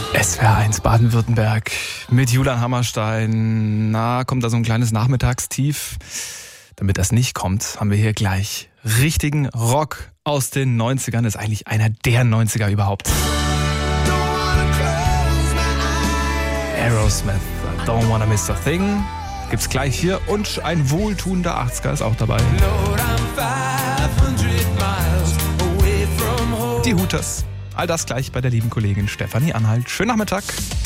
SWR 1 Baden-Württemberg mit Julian Hammerstein. Kommt da so ein kleines Nachmittagstief? Damit das nicht kommt, haben wir hier gleich richtigen Rock aus den 90ern. Das ist eigentlich einer der 90er überhaupt. Aerosmith, Don't Wanna Miss a Thing. Gibt's gleich hier. Und ein wohltuender 80er ist auch dabei. Die Hooters. All das gleich bei der lieben Kollegin Stefanie Anhalt. Schönen Nachmittag.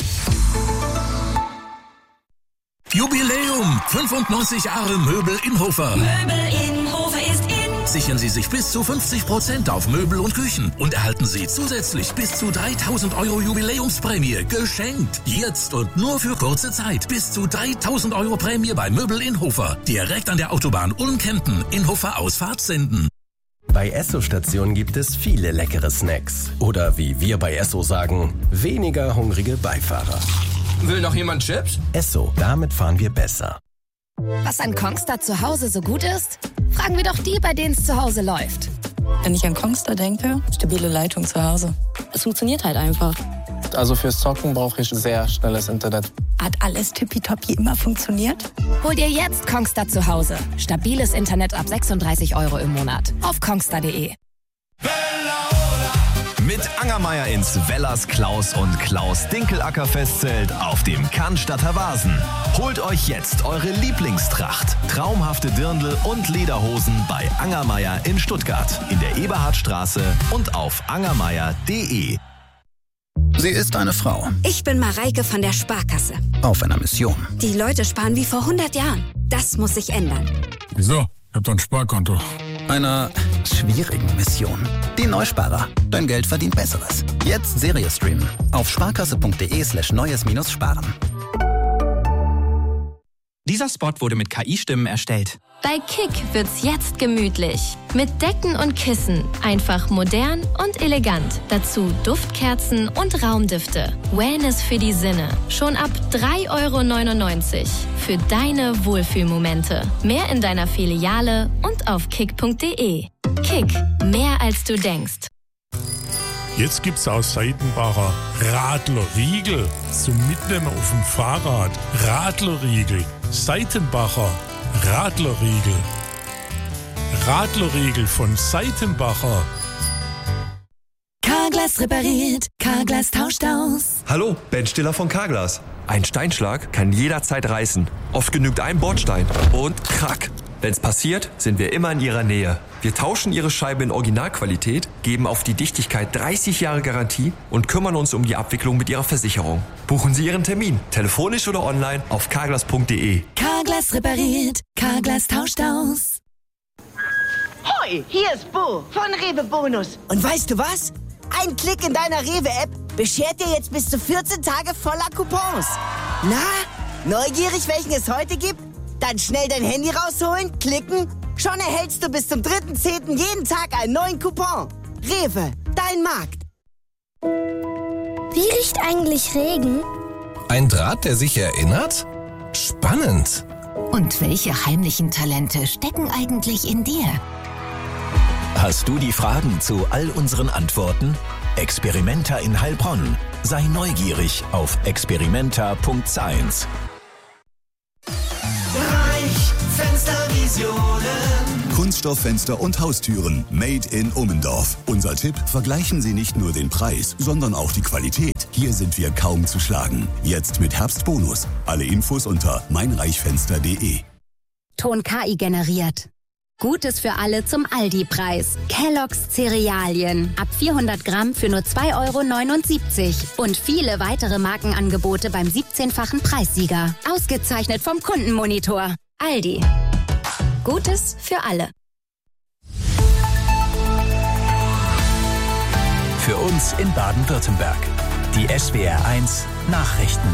Jubiläum! 95 Jahre Möbel Inhofer. Möbel Inhofer ist in. Sichern Sie sich bis zu 50% auf Möbel und Küchen und erhalten Sie zusätzlich bis zu 3.000 € Jubiläumsprämie geschenkt. Jetzt und nur für kurze Zeit. Bis zu 3.000 € Prämie bei Möbel Inhofer. Direkt an der Autobahn Ulm-Kempten. Inhofer Ausfahrt Senden. Bei Esso-Stationen gibt es viele leckere Snacks. Oder wie wir bei Esso sagen, weniger hungrige Beifahrer. Will noch jemand Chips? Esso, damit fahren wir besser. Was an Kongstar zu Hause so gut ist? Fragen wir doch die, bei denen es zu Hause läuft. Wenn ich an Kongstar denke, stabile Leitung zu Hause. Es funktioniert halt einfach. Also fürs Zocken brauche ich sehr schnelles Internet. Hat alles tippitoppi immer funktioniert? Hol dir jetzt Kongstar zu Hause. Stabiles Internet ab 36 € im Monat. Auf kongstar.de. Mit Angermeier ins Wellers Klaus und Klaus Dinkelacker Festzelt auf dem Cannstatter Vasen. Holt euch jetzt eure Lieblingstracht, traumhafte Dirndl und Lederhosen bei Angermeier in Stuttgart, in der Eberhardstraße und auf angermeier.de. Sie ist eine Frau. Ich bin Mareike von der Sparkasse. Auf einer Mission. Die Leute sparen wie vor 100 Jahren. Das muss sich ändern. Wieso? Ich hab doch ein Sparkonto. Einer schwierigen Mission. Die Neusparer. Dein Geld verdient Besseres. Jetzt Serie streamen. Auf sparkasse.de/neues-sparen. Dieser Spot wurde mit KI-Stimmen erstellt. Bei Kick wird's jetzt gemütlich. Mit Decken und Kissen. Einfach modern und elegant. Dazu Duftkerzen und Raumdüfte. Wellness für die Sinne. Schon ab 3,99 € für deine Wohlfühlmomente. Mehr in deiner Filiale und auf kick.de. Kick. Mehr als du denkst. Jetzt gibt's aus Seitenbacher Radlerriegel zum Mitnehmen auf dem Fahrrad. Radlerriegel. Seitenbacher Radlerriegel. Radlerriegel von Seitenbacher. Carglass repariert, Carglass tauscht aus. Hallo, Ben Stiller von Carglass. Ein Steinschlag kann jederzeit reißen. Oft genügt ein Bordstein und krack. Wenn's passiert, sind wir immer in Ihrer Nähe. Wir tauschen Ihre Scheibe in Originalqualität, geben auf die Dichtigkeit 30 Jahre Garantie und kümmern uns um die Abwicklung mit Ihrer Versicherung. Buchen Sie Ihren Termin, telefonisch oder online auf carglass.de. Carglass repariert, Carglass tauscht aus. Hoi, hier ist Bo von Rewe Bonus. Und weißt du was? Ein Klick in deiner Rewe-App beschert dir jetzt bis zu 14 Tage voller Coupons. Na, neugierig, welchen es heute gibt? Dann schnell dein Handy rausholen, klicken. Schon erhältst du bis zum 3.10. jeden Tag einen neuen Coupon. Rewe, dein Markt. Wie riecht eigentlich Regen? Ein Draht, der sich erinnert? Spannend. Und welche heimlichen Talente stecken eigentlich in dir? Hast du die Fragen zu all unseren Antworten? Experimenta in Heilbronn. Sei neugierig auf experimenta.science. Reich Fenstervisionen. Kunststofffenster und Haustüren made in Ummendorf. Unser Tipp: Vergleichen Sie nicht nur den Preis, sondern auch die Qualität. Hier sind wir kaum zu schlagen. Jetzt mit Herbstbonus. Alle Infos unter meinreichfenster.de. Ton KI generiert. Gutes für alle zum Aldi-Preis. Kellogg's Cerealien. Ab 400 Gramm für nur 2,79 € Und viele weitere Markenangebote beim 17-fachen Preissieger. Ausgezeichnet vom Kundenmonitor. Aldi. Gutes für alle. Für uns in Baden-Württemberg. Die SWR 1 Nachrichten.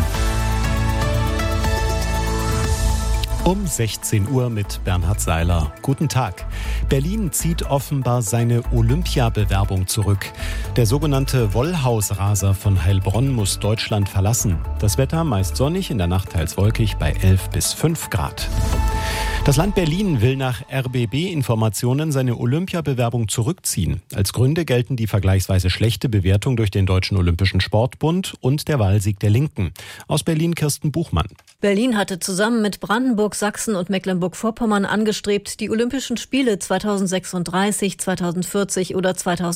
Um 16 Uhr mit Bernhard Seiler. Guten Tag. Berlin zieht offenbar seine Olympiabewerbung zurück. Der sogenannte Wollhausraser von Heilbronn muss Deutschland verlassen. Das Wetter meist sonnig, in der Nacht teils wolkig bei 11 bis 5 Grad. Das Land Berlin will nach RBB-Informationen seine Olympiabewerbung zurückziehen. Als Gründe gelten die vergleichsweise schlechte Bewertung durch den Deutschen Olympischen Sportbund und der Wahlsieg der Linken. Aus Berlin Kirsten Buchmann. Berlin hatte zusammen mit Brandenburg, Sachsen und Mecklenburg-Vorpommern angestrebt, die Olympischen Spiele 2036, 2040 oder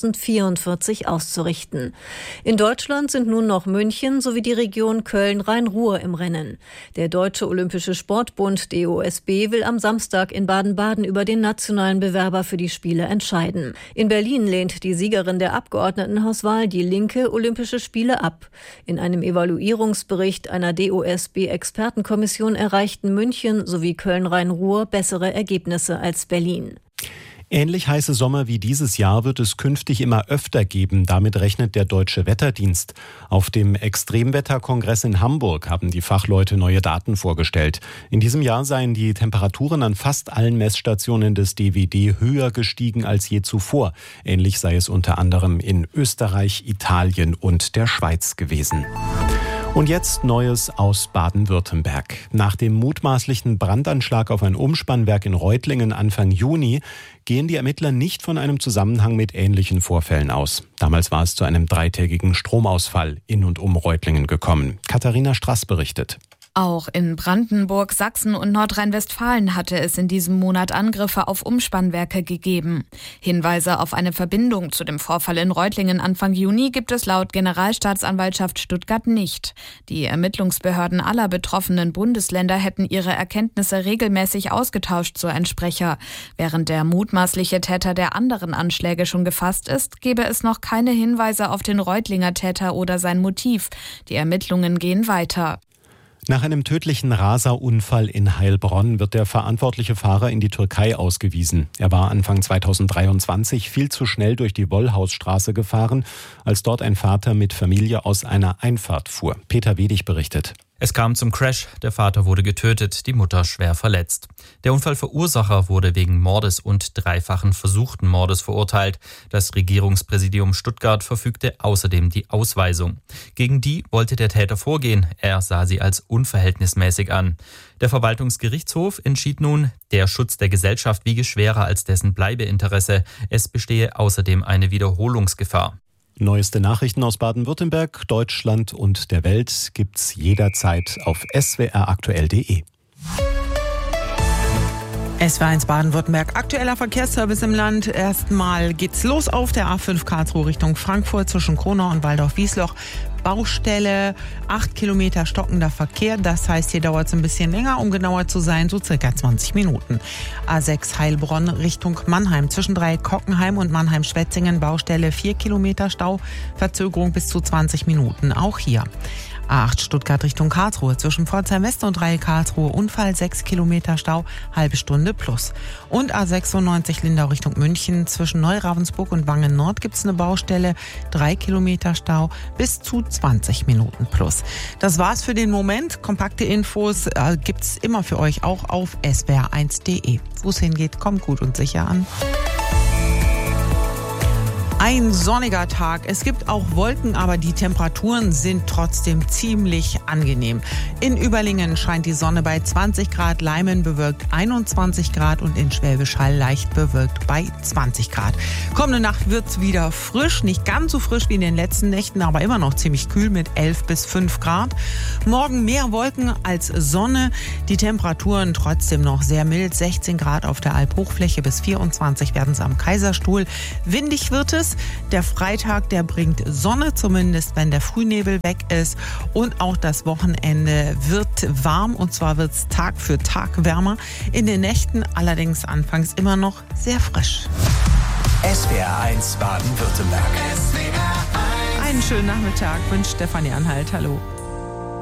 2044 auszurichten. In Deutschland sind nun noch München sowie die Region Köln-Rhein-Ruhr im Rennen. Der Deutsche Olympische Sportbund, DOSB, will am Samstag in Baden-Baden über den nationalen Bewerber für die Spiele entscheiden. In Berlin lehnt die Siegerin der Abgeordnetenhauswahl, die Linke, Olympische Spiele ab. In einem Evaluierungsbericht einer DOSB-Expertenkommission erreichten München sowie Köln-Rhein-Ruhr bessere Ergebnisse als Berlin. Ähnlich heiße Sommer wie dieses Jahr wird es künftig immer öfter geben. Damit rechnet der Deutsche Wetterdienst. Auf dem Extremwetterkongress in Hamburg haben die Fachleute neue Daten vorgestellt. In diesem Jahr seien die Temperaturen an fast allen Messstationen des DWD höher gestiegen als je zuvor. Ähnlich sei es unter anderem in Österreich, Italien und der Schweiz gewesen. Und jetzt Neues aus Baden-Württemberg. Nach dem mutmaßlichen Brandanschlag auf ein Umspannwerk in Reutlingen Anfang Juni gehen die Ermittler nicht von einem Zusammenhang mit ähnlichen Vorfällen aus. Damals war es zu einem 3-tägigen Stromausfall in und um Reutlingen gekommen. Katharina Strass berichtet. Auch in Brandenburg, Sachsen und Nordrhein-Westfalen hatte es in diesem Monat Angriffe auf Umspannwerke gegeben. Hinweise auf eine Verbindung zu dem Vorfall in Reutlingen Anfang Juni gibt es laut Generalstaatsanwaltschaft Stuttgart nicht. Die Ermittlungsbehörden aller betroffenen Bundesländer hätten ihre Erkenntnisse regelmäßig ausgetauscht, so ein Sprecher. Während der mutmaßliche Täter der anderen Anschläge schon gefasst ist, gebe es noch keine Hinweise auf den Reutlinger Täter oder sein Motiv. Die Ermittlungen gehen weiter. Nach einem tödlichen Raserunfall in Heilbronn wird der verantwortliche Fahrer in die Türkei ausgewiesen. Er war Anfang 2023 viel zu schnell durch die Wollhausstraße gefahren, als dort ein Vater mit Familie aus einer Einfahrt fuhr. Peter Wedig berichtet. Es kam zum Crash, der Vater wurde getötet, die Mutter schwer verletzt. Der Unfallverursacher wurde wegen Mordes und dreifachen versuchten Mordes verurteilt. Das Regierungspräsidium Stuttgart verfügte außerdem die Ausweisung. Gegen die wollte der Täter vorgehen, er sah sie als unverhältnismäßig an. Der Verwaltungsgerichtshof entschied nun, der Schutz der Gesellschaft wiege schwerer als dessen Bleibeinteresse. Es bestehe außerdem eine Wiederholungsgefahr. Neueste Nachrichten aus Baden-Württemberg, Deutschland und der Welt gibt's jederzeit auf swraktuell.de. SW1 Baden-Württemberg, aktueller Verkehrsservice im Land. Erstmal geht's los auf der A5 Karlsruhe Richtung Frankfurt zwischen Kronau und Waldorf-Wiesloch. Baustelle, 8 Kilometer stockender Verkehr. Das heißt, hier dauert es ein bisschen länger, um genauer zu sein, so circa 20 Minuten. A6 Heilbronn Richtung Mannheim. Zwischen Dreieck-Kockenheim und Mannheim-Schwetzingen Baustelle, 4 Kilometer Stau. Verzögerung bis zu 20 Minuten. Auch hier. A8 Stuttgart Richtung Karlsruhe. Zwischen Pforzheim West und Dreieck Karlsruhe Unfall, 6 Kilometer Stau, halbe Stunde plus. Und A96 Lindau Richtung München. Zwischen Neuravensburg und Wangen Nord gibt es eine Baustelle, 3 Kilometer Stau, bis zu 20 Minuten plus. Das war's für den Moment. Kompakte Infos gibt's immer für euch auch auf swr1.de. Wo es hingeht, kommt gut und sicher an. Ein sonniger Tag. Es gibt auch Wolken, aber die Temperaturen sind trotzdem ziemlich angenehm. In Überlingen scheint die Sonne bei 20 Grad, Leimen bewölkt 21 Grad und in Schwäbisch Hall leicht bewölkt bei 20 Grad. Kommende Nacht wird's wieder frisch, nicht ganz so frisch wie in den letzten Nächten, aber immer noch ziemlich kühl mit 11 bis 5 Grad. Morgen mehr Wolken als Sonne. Die Temperaturen trotzdem noch sehr mild, 16 Grad auf der Alphochfläche bis 24 werden es am Kaiserstuhl. Windig wird es. Der Freitag, der bringt Sonne, zumindest wenn der Frühnebel weg ist. Und auch das Wochenende wird warm, und zwar wird es Tag für Tag wärmer. In den Nächten allerdings anfangs immer noch sehr frisch. SWR1 Baden-Württemberg. Einen schönen Nachmittag wünscht Stefanie Anhalt. Hallo.